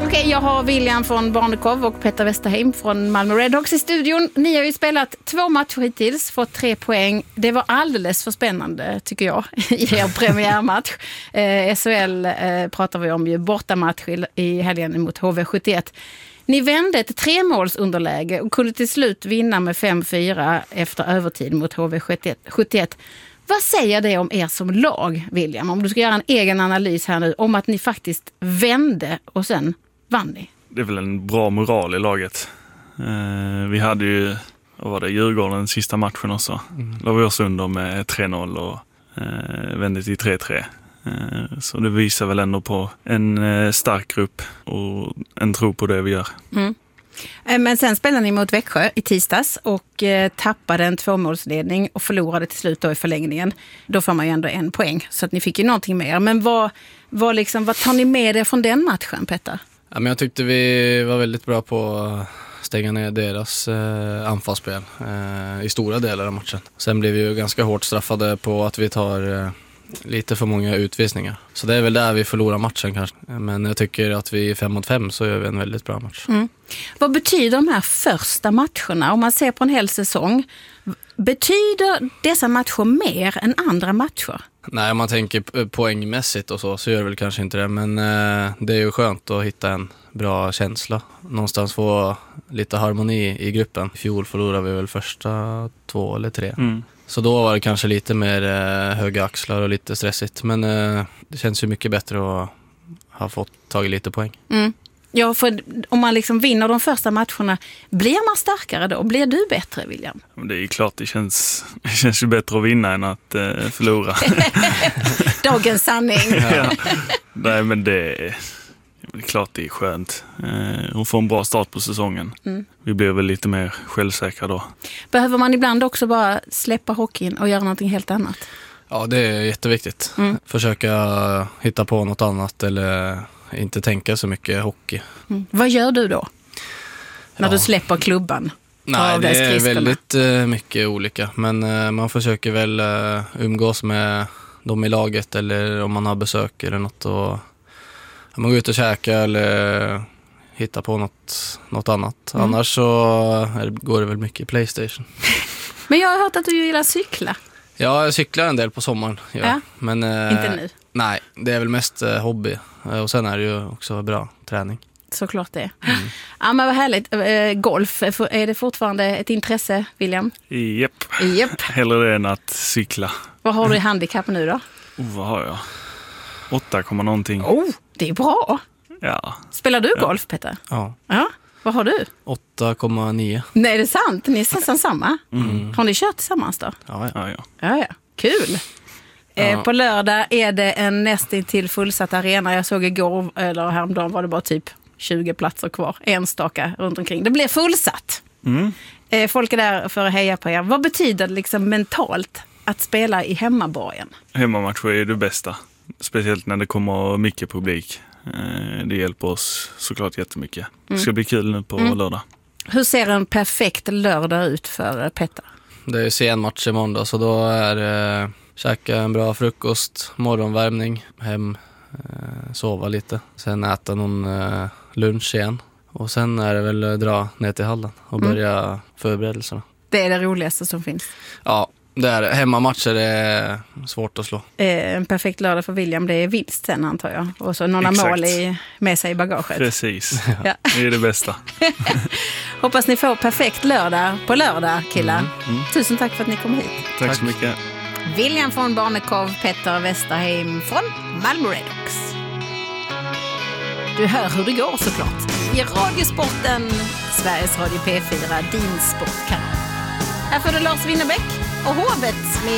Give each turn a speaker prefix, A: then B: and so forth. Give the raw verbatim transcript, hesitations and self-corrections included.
A: Okej, jag har William från Barnekow och Petter Westerheim från Malmö Redhawks i studion. Ni har ju spelat två matcher hittills, fått tre poäng. Det var alldeles för spännande, tycker jag, i er premiärmatch. Eh, S H L eh, pratar vi om ju bortamatch i helgen mot H V sjuttioett. Ni vände ett tremålsunderläge och kunde till slut vinna med fem fyra efter övertid mot H V sjuttioett. Vad säger det om er som lag, William? Om du ska göra en egen analys här nu om att ni faktiskt vände och sen vann ni.
B: Det är väl en bra moral i laget. Eh, vi hade ju, vad var det, Djurgården sista matchen också. Mm. Låg vi oss under med tre noll och eh, vände till tre tre. Eh, så det visar väl ändå på en eh, stark grupp och en tro på det vi gör.
A: Mm. Men sen spelade ni mot Växjö i tisdags och eh, tappade en tvåmålsledning och förlorade till slut då i förlängningen. Då får man ju ändå en poäng, så att ni fick ju någonting mer. Men vad, vad, liksom, vad tar ni med er från den matchen, Petter?
C: Ja, men jag tyckte vi var väldigt bra på att stänga ner deras eh, anfallsspel eh, i stora delar av matchen. Sen blev vi ju ganska hårt straffade på att vi tar... Eh, lite för många utvisningar. Så det är väl där vi förlorar matchen kanske. Men jag tycker att vi fem mot fem så gör vi en väldigt bra match. Mm.
A: Vad betyder de här första matcherna? Om man ser på en hel säsong, betyder dessa matcher mer än andra matcher?
C: Nej, om man tänker poängmässigt och så, så gör det väl kanske inte det. Men eh, det är ju skönt att hitta en bra känsla. Någonstans få lite harmoni i gruppen. I fjol förlorade vi väl första två eller tre. Mm. Så då var det kanske lite mer eh, höga axlar och lite stressigt. Men eh, det känns ju mycket bättre att ha fått tagit lite poäng. Mm.
A: Ja, för om man liksom vinner de första matcherna, blir man starkare då? Blir du bättre, William?
B: Det är ju klart, det känns, det känns ju bättre att vinna än att eh, förlora.
A: Dagens sanning.
B: Ja. Nej, men det är... Det är klart det är skönt. Eh, hon får en bra start på säsongen. Mm. Vi blir väl lite mer självsäkra då.
A: Behöver man ibland också bara släppa hockeyn och göra någonting helt annat?
C: Ja, det är jätteviktigt. Mm. Försöka hitta på något annat eller inte tänka så mycket hockey.
A: Mm. Vad gör du då? När ja. du släpper klubban?
C: Nej, det är väldigt uh, mycket olika. Men uh, man försöker väl uh, umgås med dem i laget eller om man har besök eller något och man går ut och käka eller hitta på något, något annat. Mm. Annars så går det väl mycket i PlayStation.
A: Men jag har hört att du gillar cykla.
C: Ja, jag cyklar en del på sommaren. Ja. Ja. Men, eh,
A: inte nu?
C: Nej, det är väl mest eh, hobby. Och sen är det ju också bra träning.
A: Såklart det. Mm. Ja, men vad härligt. Eh, golf, är det fortfarande ett intresse, William?
B: Japp.
A: Japp.
B: Hellre det än att cykla.
A: Vad har du i handikapp nu då?
B: Oh, vad har jag? Åtta komma någonting.
A: Oh, det är bra.
B: Ja.
A: Spelar du
B: ja.
A: golf, Petter?
C: Ja.
A: Ja. Vad har du?
C: åtta komma nio.
A: Nej, det är sant. Ni är nästan samma.
C: Mm.
A: Har ni kört tillsammans då?
C: Ja, ja.
B: ja, ja.
A: ja, ja. Kul.
C: Ja.
A: Eh, på lördag är det en nästintill fullsatt arena. Jag såg igår, eller häromdagen var det bara typ tjugo platser kvar. Enstaka runt omkring. Det blir fullsatt. Mm. Eh, folk är där för att heja på er. Vad betyder det liksom mentalt att spela i hemmaborgen?
B: Hemmamatcher är det bästa. Speciellt när det kommer mycket publik. Det hjälper oss såklart jättemycket. Det ska bli kul nu på mm. lördag.
A: Hur ser en perfekt lördag ut för Petter?
C: Det är sen match i måndag, så då är det äh, käka en bra frukost, morgonvärmning, hem, äh, sova lite. Sen äta någon äh, lunch igen. Och sen är det väl dra ner till hallen och börja mm. förberedelserna.
A: Det är det roligaste som finns.
C: Ja. Det är hemmamatcher är svårt att slå.
A: Eh, en perfekt lördag för William, det är vinst sen antar jag. Och så några
B: Exakt.
A: mål i, med sig i bagaget.
B: Precis,
A: ja.
B: Det är det bästa.
A: Hoppas ni får perfekt lördag på lördag, killar. Mm. Mm. Tusen tack för att ni kom hit.
B: Tack, tack så mycket.
A: William från Barnekow, Petter Westerheim från Malmö Redhawks. Du hör hur det går såklart. I Radiosporten, Sveriges Radio P fyra, din sportkanal. Här får du Lars Winnerbäck och Hovet med